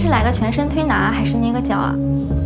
来个全身推拿还是捏个脚啊？